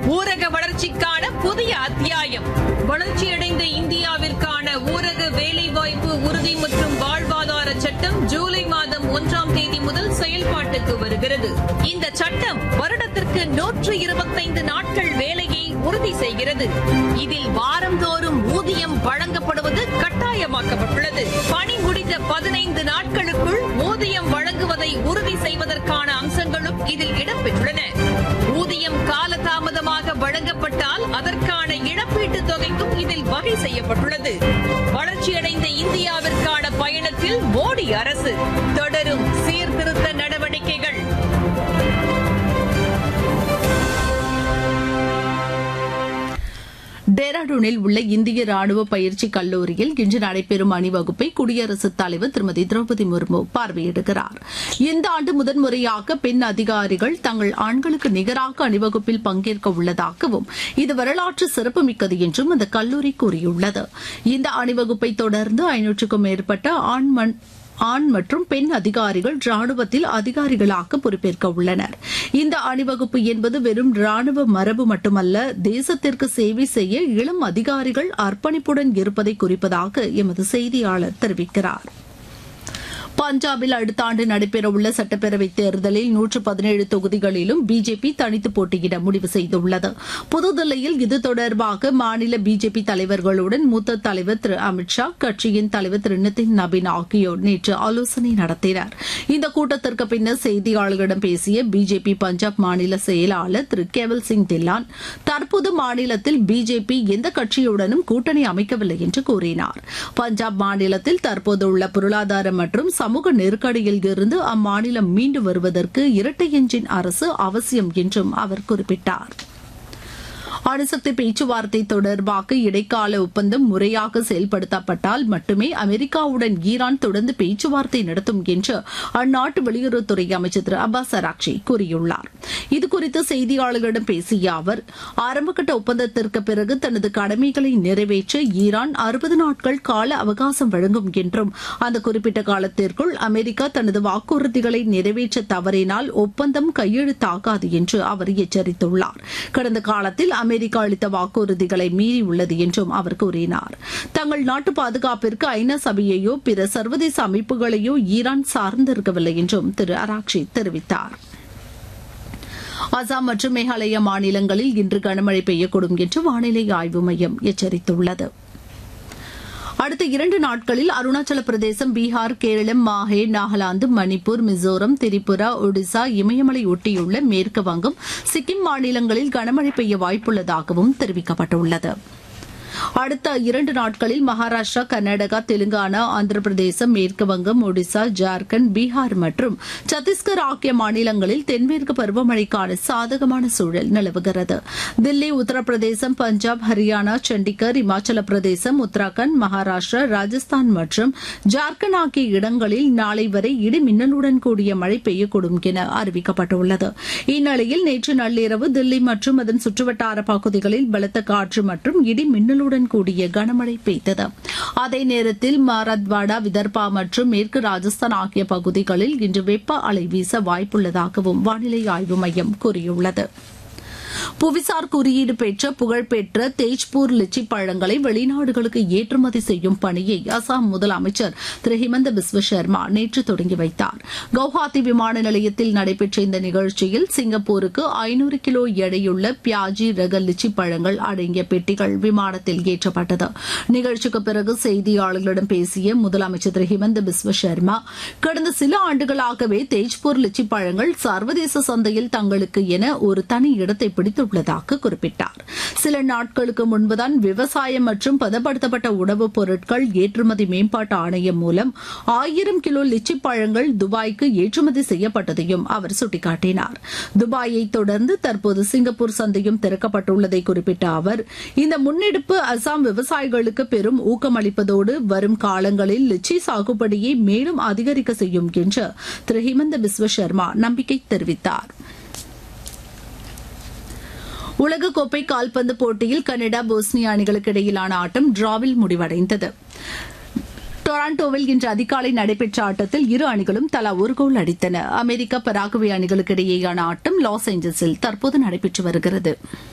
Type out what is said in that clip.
ஊரக வளர்ச்சிக்கான புதிய அத்தியாயம். வளர்ச்சியடைந்த இந்தியாவிற்கான ஊரக வேலைவாய்ப்பு உறுதி மற்றும் வாழ்வாதார சட்டம் ஜூலை மாதம் 1ஆம் தேதி முதல் செயல்பாட்டுக்கு வருகிறது. இந்த சட்டம் வருடத்திற்கு 125 நாட்கள் வேலையை உறுதி செய்கிறது. இதில் வாரந்தோறும் ஊதியம் வழங்கப்படுவது கட்டாயமாக்கப்பட்டுள்ளது. பணி முடிந்த 15 நாட்களுக்குள் ஊதியம் வழங்குவதை உறுதி செய்வதற்கான அம்சங்களும் இதில் இடம்பெற்றுள்ளன. ஊதியம் காலதாமதமாக வழங்கப்பட்டால் அதற்கான இழப்பீட்டுத் தொகைக்கும் இதில் வகை செய்யப்பட்டுள்ளது. வளர்ச்சியடைந்த இந்தியாவிற்கான பயணத்தில் மோடி அரசு தொடரும் சீர்திருத்த நடவடிக்கைகள். டேராடூனில் உள்ள இந்திய ராணுவ பயிற்சி கல்லூரியில் இன்று நடைபெறும் அணிவகுப்பை குடியரசுத் தலைவர் திருமதி திரௌபதி முர்மு பார்வையிடுகிறார். இந்த ஆண்டு முதன்முறையாக பெண் அதிகாரிகள் தங்கள் ஆண்களுக்கு நிகராக அணிவகுப்பில் பங்கேற்க உள்ளதாகவும் இது வரலாற்று சிறப்புமிக்கது என்றும் அந்த கல்லூரி கூறியுள்ளது. இந்த அணிவகுப்பை தொடர்ந்து 500க்கும் மேற்பட்ட ஆண் மற்றும் பெண் அதிகாரிகள் ராணுவத்தில் அதிகாரிகளாக பொறுப்பேற்க உள்ளனர். இந்த அணிவகுப்பு என்பது வெறும் ராணுவ மரபு மட்டுமல்ல, தேசத்திற்கு சேவை செய்ய இளம் அதிகாரிகள் அர்ப்பணிப்புடன் இருப்பதை குறிப்பதாக எமது செய்தியாளர் தெரிவிக்கிறார். பஞ்சாபில் அடுத்த ஆண்டு நடைபெறவுள்ள சட்டப்பேரவைத் தேர்தலில் 117 தொகுதிகளிலும் பிஜேபி தனித்து போட்டியிட முடிவு செய்துள்ளது. புதுதில்லியில் இது தொடர்பாக மாநில பிஜேபி தலைவர்களுடன் மூத்த தலைவர் திரு அமித்ஷா, கட்சியின் தலைவர் திரு நிதின் நபீன் ஆகியோர் நேற்று ஆலோசனை நடத்தினர். இந்த கூட்டத்திற்கு பின்னர் செய்தியாளர்களிடம் பேசிய பிஜேபி பஞ்சாப் மாநில செயலாளர் திரு கேவல் சிங் தில்லான், தற்போது மாநிலத்தில் பிஜேபி எந்த கட்சியுடனும் கூட்டணி அமைக்கவில்லை என்று கூறினார். பஞ்சாப் மாநிலத்தில் தற்போதுள்ள பொருளாதார மற்றும் சமூக நெருக்கடியில் இருந்து அம்மாநிலம் மீண்டு வருவதற்கு இரட்டை எஞ்சின் அரசு அவசியம் என்றும் அவர் குறிப்பிட்டார். அணுசக்தி பேச்சுவார்த்தை தொடர்பாக இடைக்கால ஒப்பந்தம் முறையாக செயல்படுத்தப்பட்டால் மட்டுமே அமெரிக்காவுடன் ஈரான் தொடர்ந்து பேச்சுவார்த்தை நடத்தும் என்று அந்நாட்டு வெளியுறவுத்துறை அமைச்சர் திரு அப்பாஸ் அராக்சி கூறியுள்ளார். இதுகுறித்து செய்தியாளர்களிடம் பேசிய அவர், ஆரம்பகட்ட ஒப்பந்தத்திற்கு பிறகு தனது கடமைகளை நிறைவேற்ற ஈரான் 60 நாட்கள் கால அவகாசம் வழங்கும் என்றும் அந்த குறிப்பிட்ட காலத்திற்குள் அமெரிக்கா தனது வாக்குறுதிகளை நிறைவேற்ற தவறினால் ஒப்பந்தம் கையெழுத்தாகாது என்று அவர் எச்சரித்துள்ளார். கடந்த காலத்தில் அமெரிக்கா அளித்த வாக்குறுதிகளை மீறியுள்ளது என்றும் அவர் கூறினார். தங்கள் நாட்டு பாதுகாப்பிற்கு ஐநா சபையையோ பிற சர்வதேச அமைப்புகளையோ ஈரான் சார்ந்திருக்கவில்லை என்றும் திரு அராக்சி தெரிவித்தார். அசாம் மற்றும் மேகாலயா மாநிலங்களில் இன்று கனமழை பெய்யக்கூடும் என்று வானிலை ஆய்வு மையம் எச்சரித்துள்ளது. அடுத்த 2 நாட்களில் அருணாச்சல பிரதேசம், பீகார், கேரளம், மாஹே, நாகாலாந்து, மணிப்பூர், மிசோரம், திரிபுரா, ஒடிசா, இமயமலை ஒட்டியுள்ள மேற்கு வங்கம், சிக்கிம் மாநிலங்களில் கனமழை பெய்ய வாய்ப்புள்ளதாகவும் தெரிவிக்கப்பட்டுள்ளது. அடுத்த 2 நாட்களில் மகாராஷ்டிரா, கர்நாடகா, தெலுங்கானா, ஆந்திர பிரதேசம், மேற்கு வங்கம், ஒடிசா, ஜார்க்கண்ட், பீகார் மற்றும் சத்தீஸ்கர் ஆகிய மாநிலங்களில் தென்மேற்கு பருவமழைக்கான சாதகமான சூழல் நிலவுகிறது. தில்லி, உத்தரப்பிரதேசம், பஞ்சாப், ஹரியானா, சண்டிகர், இமாச்சல பிரதேசம், உத்தராகண்ட், மகாராஷ்டிரா, ராஜஸ்தான் மற்றும் ஜார்க்கண்ட் ஆகிய இடங்களில் நாளை வரை இடி மின்னலுடன் கூடிய மழை பெய்யக்கூடும் என அறிவிக்கப்பட்டுள்ளது. இந்நிலையில் நேற்று நள்ளிரவு தில்லி மற்றும் அதன் சுற்றுவட்டார பகுதிகளில் பலத்த காற்று மற்றும் இடி மின்னலுடன் கூடிய கனமழை பெய்தது. அதே நேரத்தில் மராத்வாடா, விதர்பா மற்றும் மேற்கு ராஜஸ்தான் ஆகிய பகுதிகளில் இன்று வெப்ப அலை வீச வாய்ப்புள்ளதாகவும் வானிலை ஆய்வு மையம் கூறியுள்ளது. புவிசார் குறியீடு பெற்ற புகழ்பெற்ற தேஜ்பூர் லிச்சி பழங்களை வெளிநாடுகளுக்கு ஏற்றுமதி செய்யும் பணியை அசாம் முதலமைச்சர் திரு ஹிமந்த பிஸ்வ சர்மா நேற்று தொடங்கி வைத்தார். கவுஹாத்தி விமான நிலையத்தில் நடைபெற்ற இந்த நிகழ்ச்சியில் சிங்கப்பூருக்கு 500 கிலோ எடையுள்ள பியாஜி ரக லிச்சி பழங்கள் அடங்கிய பெட்டிகள் விமானத்தில் ஏற்றப்பட்டது. நிகழ்ச்சிக்கு பிறகு செய்தியாளர்களிடம் பேசிய முதலமைச்சர் திரு ஹிமந்த பிஸ்வ சர்மா, கடந்த சில ஆண்டுகளாகவே தேஜ்பூர் லிச்சி பழங்கள் சர்வதேச சந்தையில் தங்களுக்கு என ஒரு தனி இடத்தை பிடித்துள்ளதாக குறிப்பிட்டார். சில நாட்களுக்கு முன்புதான் விவசாயம் மற்றும் பதப்படுத்தப்பட்ட உணவுப் பொருட்கள் ஏற்றுமதி மேம்பாட்டு ஆணையம் மூலம் 1000 கிலோ லிச்சி பழங்கள் துபாய்க்கு ஏற்றுமதி செய்யப்பட்டதையும் அவர் சுட்டிக்காட்டினார். துபாயை தொடர்ந்து தற்போது சிங்கப்பூர் சந்தையும் திறக்கப்பட்டுள்ளதை குறிப்பிட்ட அவர், இந்த முன்னெடுப்பு அசாம் விவசாயிகளுக்கு பெரும் ஊக்கமளிப்பதோடு வரும் காலங்களில் லிச்சி சாகுபடியை மேலும் அதிகரிக்க செய்யும் என்று திரு ஹிமந்த பிஸ்வ சர்மா நம்பிக்கை தெரிவித்தார். உலகக்கோப்பை கால்பந்து போட்டியில் கனடா, போஸ்னியா அணிகளுக்கு இடையிலான ஆட்டம் டிராவில் முடிவடைந்தது. டொராண்டோவில் இன்று அதிகாலை நடைபெற்ற ஆட்டத்தில் இரு அணிகளும் தலா ஒரு கோல் அடித்தன. அமெரிக்கா, பராகுவே அணிகளுக்கு இடையேயான ஆட்டம் லாஸ் ஏஞ்சல்ஸில் தற்போது நடைபெற்று வருகிறது.